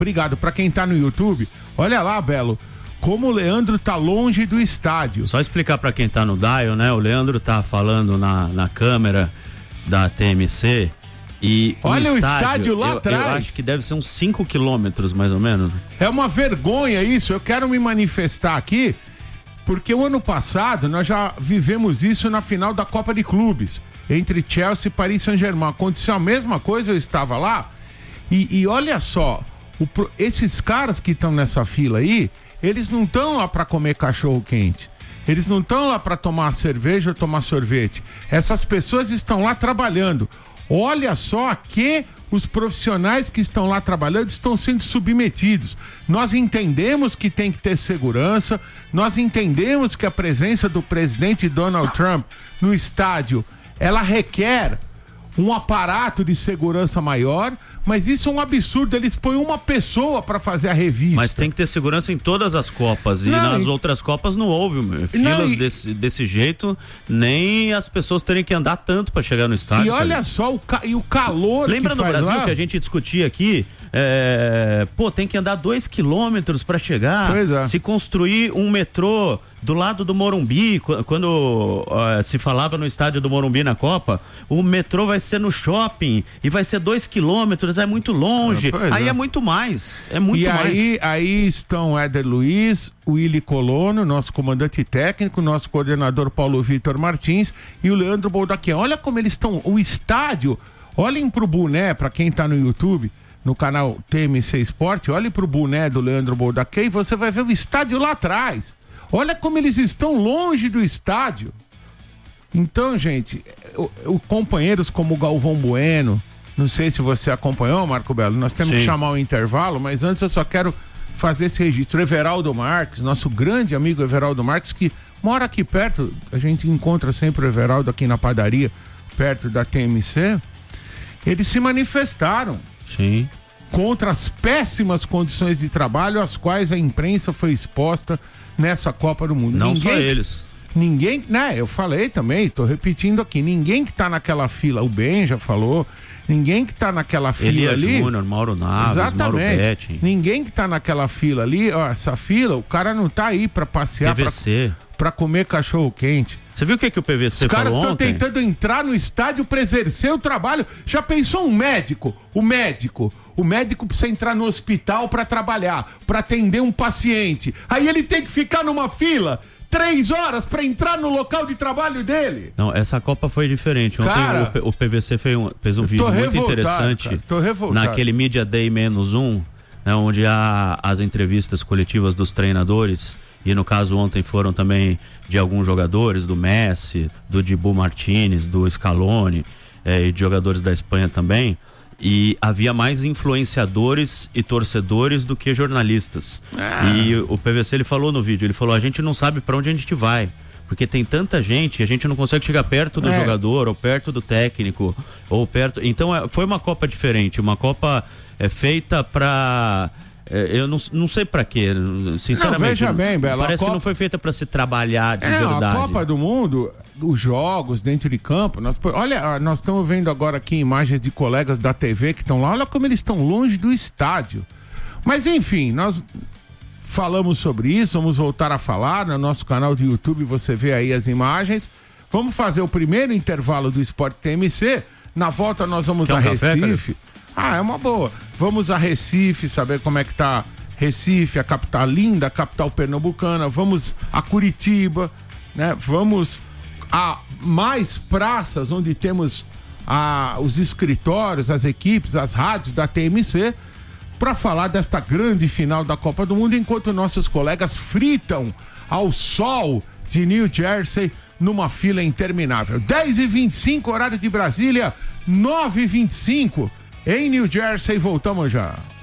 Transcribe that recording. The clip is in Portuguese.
Obrigado. Pra quem tá no YouTube, olha lá, Belo, como o Leandro tá longe do estádio. Só explicar pra quem tá no dial, né? O Leandro tá falando na câmera da TMC e olha o estádio lá atrás. Eu acho que deve ser uns 5 quilômetros, mais ou menos. É uma vergonha isso. Eu quero me manifestar aqui, porque o ano passado nós já vivemos isso na final da Copa de Clubes, entre Chelsea e Paris Saint-Germain. Aconteceu a mesma coisa, eu estava lá, e olha só, esses caras que estão nessa fila aí, eles não estão lá para comer cachorro quente, eles não estão lá para tomar cerveja ou tomar sorvete. Essas pessoas estão lá trabalhando. Olha só que os profissionais que estão lá trabalhando estão sendo submetidos. Nós entendemos que tem que ter segurança, nós entendemos que a presença do presidente Donald Trump no estádio, ela requer um aparato de segurança maior, mas isso é um absurdo. Eles põem uma pessoa para fazer a revista. Mas tem que ter segurança em todas as Copas, e nas outras Copas não houve filas desse jeito, nem as pessoas terem que andar tanto para chegar no estádio. E olha só o calor. Lembra no Brasil lá? Que a gente discutia aqui, tem que andar 2 quilômetros para chegar. Se construir um metrô do lado do Morumbi, quando se falava no estádio do Morumbi na Copa, o metrô vai ser no shopping e vai ser 2 quilômetros, é muito longe. Aí é muito mais. É muito mais. E aí estão Éder Luiz, o Willy Colono, nosso comandante técnico, nosso coordenador Paulo Vitor Martins e o Leandro Boldaquian. Olha como eles estão. O estádio, olhem pro boné, para quem tá no YouTube, no canal TMC Esporte, olhem pro boné do Leandro Boldaquian e você vai ver o estádio lá atrás. Olha como eles estão longe do estádio. Então, gente, companheiros como o Galvão Bueno, não sei se você acompanhou, Marco Belo, nós temos que chamar o intervalo, mas antes eu só quero fazer esse registro. O Everaldo Marques, nosso grande amigo Everaldo Marques, que mora aqui perto, a gente encontra sempre o Everaldo aqui na padaria, perto da TMC, eles se manifestaram. Sim. Contra as péssimas condições de trabalho às quais a imprensa foi exposta nessa Copa do Mundo. Não só eles. Ninguém, né? Eu falei também, tô repetindo aqui, ninguém que tá naquela fila, o Ben já falou, ninguém que tá naquela fila Elias ali... Júnior, Mauro Naves, exatamente, Mauro Betti. Ninguém que tá naquela fila ali, ó, essa fila, o cara não tá aí pra passear, PVC. Pra comer cachorro quente. Você viu o que o PVC falou ontem? Os caras estão tentando entrar no estádio pra exercer o trabalho. Já pensou um médico? O médico precisa entrar no hospital pra trabalhar, pra atender um paciente. Aí ele tem que ficar numa fila 3 horas pra entrar no local de trabalho dele. Não, essa Copa foi diferente. Ontem cara, o PVC fez um vídeo muito interessante. Cara, tô revoltado. Naquele Media Day -1, né, onde há as entrevistas coletivas dos treinadores. E no caso ontem foram também de alguns jogadores, do Messi, do Dibu Martínez, do Scaloni, e de jogadores da Espanha também. E havia mais influenciadores e torcedores do que jornalistas. E o PVC, ele falou no vídeo, ele falou, a gente não sabe para onde a gente vai, porque tem tanta gente, a gente não consegue chegar perto do jogador, ou perto do técnico, ou perto... Então foi uma Copa diferente, uma Copa feita para... eu não sei pra quê, sinceramente. Não, veja bem, Bela, parece que não foi feita pra se trabalhar de verdade. A Copa do Mundo, os jogos dentro de campo, nós estamos vendo agora aqui imagens de colegas da TV que estão lá, olha como eles estão longe do estádio. Mas enfim, nós falamos sobre isso, vamos voltar a falar no nosso canal de YouTube, você vê aí as imagens. Vamos fazer o primeiro intervalo do Esporte TMC, na volta nós vamos a Recife. É uma boa. Vamos a Recife, saber como é que tá Recife, a capital linda, a capital pernambucana. Vamos a Curitiba, né? Vamos a mais praças onde temos os escritórios, as equipes, as rádios da TMC, para falar desta grande final da Copa do Mundo, enquanto nossos colegas fritam ao sol de New Jersey numa fila interminável. 10h25, horário de Brasília, 9h25 em New Jersey, voltamos já.